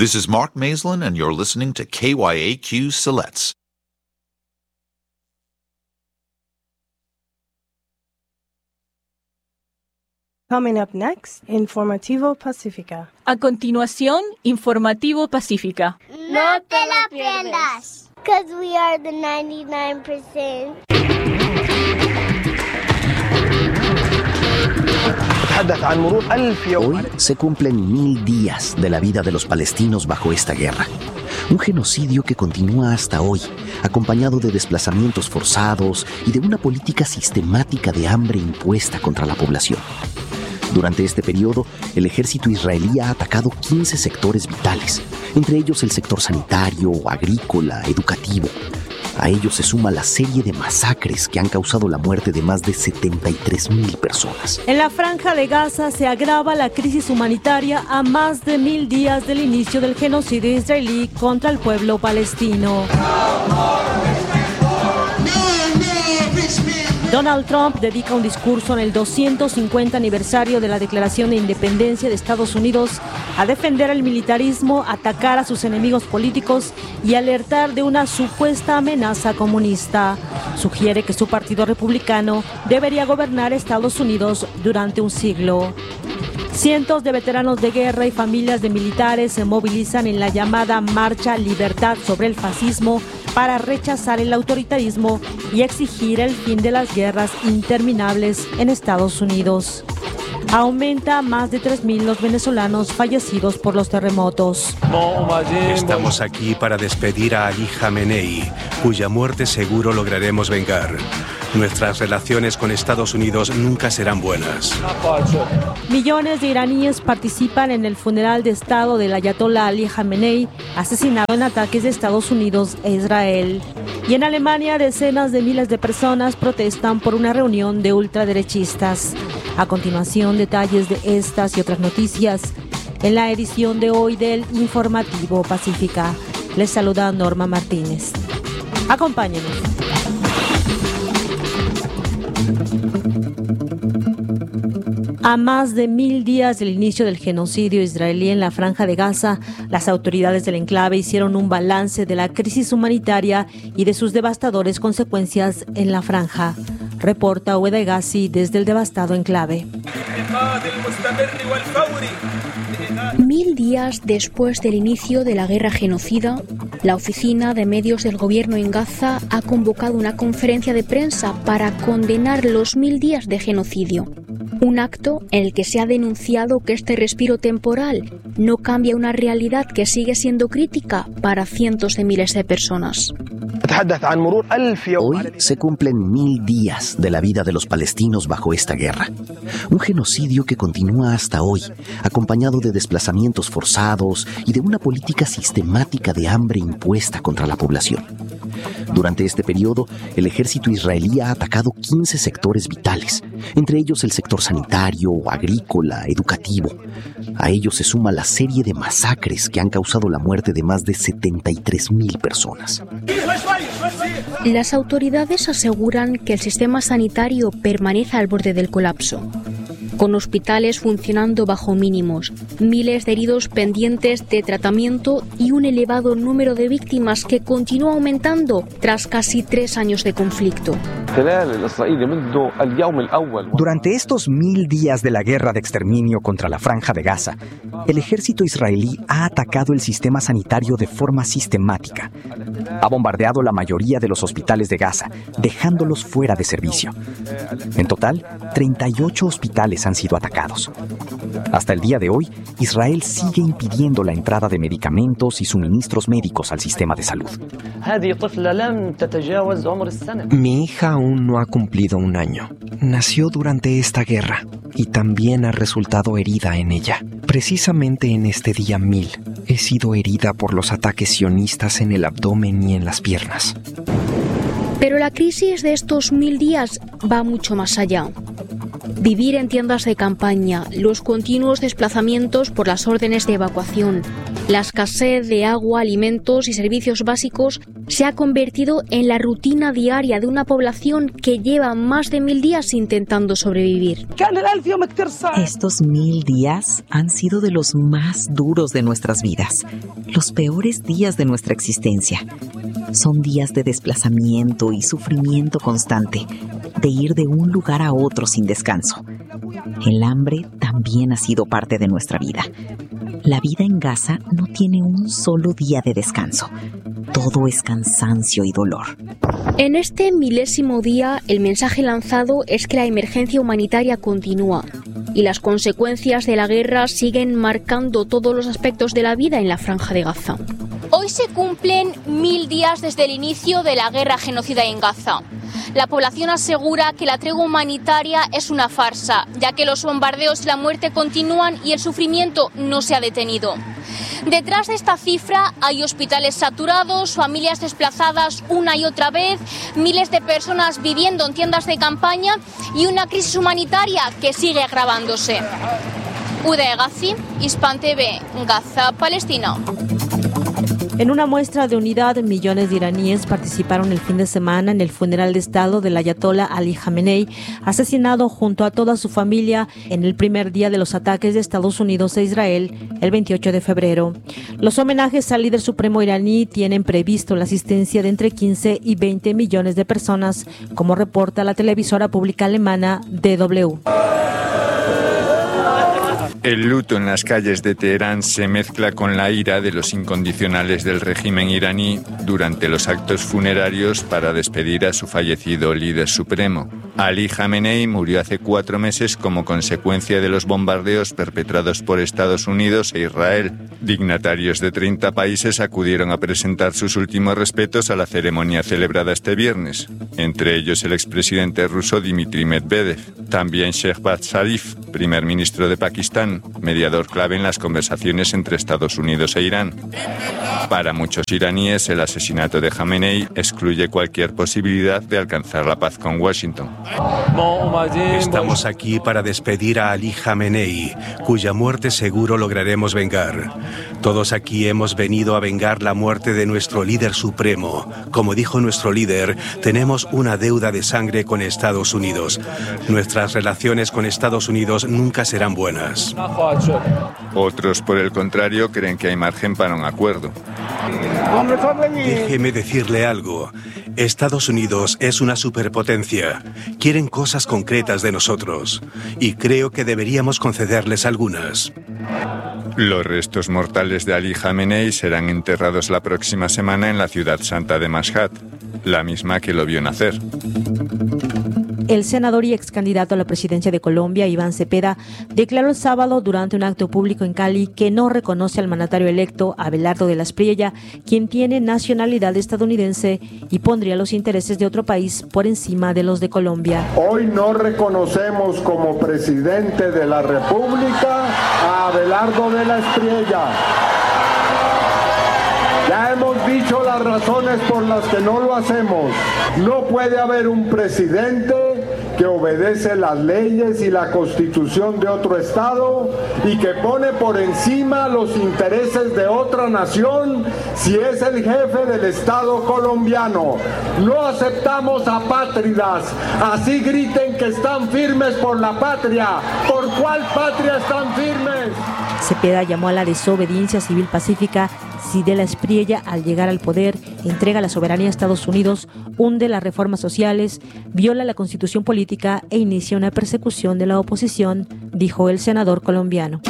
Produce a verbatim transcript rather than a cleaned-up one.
This is Mark Maislin, and you're listening to K Y A Q Siletz. Coming up next, Informativo Pacífica. A continuación, Informativo Pacífica. No te la pierdas, because we are the ninety-nine percent. Hoy se cumplen mil días de la vida de los palestinos bajo esta guerra. Un genocidio que continúa hasta hoy, acompañado de desplazamientos forzados y de una política sistemática de hambre impuesta contra la población. Durante este periodo, el ejército israelí ha atacado quince sectores vitales, entre ellos el sector sanitario, agrícola, educativo. A ello se suma la serie de masacres que han causado la muerte de más de setenta y tres mil personas. En la Franja de Gaza se agrava la crisis humanitaria a más de mil días del inicio del genocidio israelí contra el pueblo palestino. Donald Trump dedica un discurso en el doscientos cincuenta aniversario de la Declaración de Independencia de Estados Unidos a defender el militarismo, atacar a sus enemigos políticos y alertar de una supuesta amenaza comunista. Sugiere que su partido republicano debería gobernar Estados Unidos durante un siglo. Cientos de veteranos de guerra y familias de militares se movilizan en la llamada Marcha Libertad sobre el Fascismo para rechazar el autoritarismo y exigir el fin de las guerras interminables en Estados Unidos. Aumenta a más de tres mil los venezolanos fallecidos por los terremotos. Estamos aquí para despedir a Ali Khamenei, cuya muerte seguro lograremos vengar. Nuestras relaciones con Estados Unidos nunca serán buenas. Millones de iraníes participan en el funeral de Estado del ayatolá Ali Khamenei, asesinado en ataques de Estados Unidos e Israel. Y en Alemania, decenas de miles de personas protestan por una reunión de ultraderechistas. A continuación, detalles de estas y otras noticias en la edición de hoy del Informativo Pacífica. Les saluda Norma Martínez. Acompáñenos. A más de mil días del inicio del genocidio israelí en la Franja de Gaza, las autoridades del enclave hicieron un balance de la crisis humanitaria y de sus devastadoras consecuencias en la franja. Reporta Ueda Egassi desde el devastado enclave. Mil días después del inicio de la guerra genocida, la Oficina de Medios del Gobierno en Gaza ha convocado una conferencia de prensa para condenar los mil días de genocidio. Un acto en el que se ha denunciado que este respiro temporal no cambia una realidad que sigue siendo crítica para cientos de miles de personas. Hoy se cumplen mil días de la vida de los palestinos bajo esta guerra. Un genocidio que continúa hasta hoy, acompañado de desplazamientos forzados y de una política sistemática de hambre impuesta contra la población. Durante este periodo, el ejército israelí ha atacado quince sectores vitales, entre ellos el sector sanitario, agrícola, educativo. A ello se suma la serie de masacres que han causado la muerte de más de setenta y tres mil personas. Las autoridades aseguran que el sistema sanitario permanece al borde del colapso, con hospitales funcionando bajo mínimos, miles de heridos pendientes de tratamiento y un elevado número de víctimas que continúa aumentando tras casi tres años de conflicto. Durante estos mil días de la guerra de exterminio contra la Franja de Gaza, el ejército israelí ha atacado el sistema sanitario de forma sistemática. Ha bombardeado la mayoría de los hospitales de Gaza, dejándolos fuera de servicio. En total, treinta y ocho hospitales han sido atacados. Hasta el día de hoy, Israel sigue impidiendo la entrada de medicamentos y suministros médicos al sistema de salud. Mi hija aún no ha cumplido un año. Nació durante esta guerra y también ha resultado herida en ella. Precisamente en este día mil, he sido herida por los ataques sionistas en el abdomen y en las piernas. Pero la crisis de estos mil días va mucho más allá. Vivir en tiendas de campaña, los continuos desplazamientos por las órdenes de evacuación, la escasez de agua, alimentos y servicios básicos se ha convertido en la rutina diaria de una población que lleva más de mil días intentando sobrevivir. Estos mil días han sido de los más duros de nuestras vidas, los peores días de nuestra existencia. Son días de desplazamiento y sufrimiento constante, de ir de un lugar a otro sin descanso. El hambre también ha sido parte de nuestra vida. La vida en Gaza no tiene un solo día de descanso. Todo es cansancio y dolor. En este milésimo día, el mensaje lanzado es que la emergencia humanitaria continúa y las consecuencias de la guerra siguen marcando todos los aspectos de la vida en la Franja de Gaza. Hoy se cumplen mil días desde el inicio de la guerra genocida en Gaza. La población asegura que la tregua humanitaria es una farsa, ya que los bombardeos y la muerte continúan y el sufrimiento no se ha detenido. Detrás de esta cifra hay hospitales saturados, familias desplazadas una y otra vez, miles de personas viviendo en tiendas de campaña y una crisis humanitaria que sigue agravándose. Uday Ghazi, Hispan T V, Gaza, Palestina. En una muestra de unidad, millones de iraníes participaron el fin de semana en el funeral de Estado del ayatolá Ali Jamenei, asesinado junto a toda su familia en el primer día de los ataques de Estados Unidos a Israel, el veintiocho de febrero. Los homenajes al líder supremo iraní tienen previsto la asistencia de entre quince y veinte millones de personas, como reporta la televisora pública alemana D W. El luto en las calles de Teherán se mezcla con la ira de los incondicionales del régimen iraní durante los actos funerarios para despedir a su fallecido líder supremo. Ali Jamenei murió hace cuatro meses como consecuencia de los bombardeos perpetrados por Estados Unidos e Israel. Dignatarios de treinta países acudieron a presentar sus últimos respetos a la ceremonia celebrada este viernes, entre ellos el expresidente ruso Dmitry Medvedev, también Shehbaz Sharif, primer ministro de Pakistán, mediador clave en las conversaciones entre Estados Unidos e Irán. Para muchos iraníes, el asesinato de Jamenei excluye cualquier posibilidad de alcanzar la paz con Washington. Estamos aquí para despedir a Ali Jamenei, cuya muerte seguro lograremos vengar. Todos aquí hemos venido a vengar la muerte de nuestro líder supremo. Como dijo nuestro líder, tenemos una deuda de sangre con Estados Unidos. Nuestras relaciones con Estados Unidos nunca serán buenas. Otros, por el contrario, creen que hay margen para un acuerdo. Déjeme decirle algo. Estados Unidos es una superpotencia. Quieren cosas concretas de nosotros. Y creo que deberíamos concederles algunas. Los restos mortales de Ali Jamenei serán enterrados la próxima semana en la ciudad santa de Mashhad, la misma que lo vio nacer. El senador y ex candidato a la presidencia de Colombia, Iván Cepeda, declaró el sábado durante un acto público en Cali que no reconoce al mandatario electo, Abelardo de la Espriella, quien tiene nacionalidad estadounidense y pondría los intereses de otro país por encima de los de Colombia. Hoy no reconocemos como presidente de la República a Abelardo de la Espriella. Ya hemos dicho las razones por las que no lo hacemos. No puede haber un presidente que obedece las leyes y la constitución de otro estado y que pone por encima los intereses de otra nación si es el jefe del estado colombiano. No aceptamos apátridas, así griten que están firmes por la patria. ¿Por cuál patria están firmes? Cepeda llamó a la desobediencia civil pacífica si de la Espriella, al llegar al poder, entrega la soberanía a Estados Unidos, hunde las reformas sociales, viola la constitución política e inicia una persecución de la oposición, dijo el senador colombiano.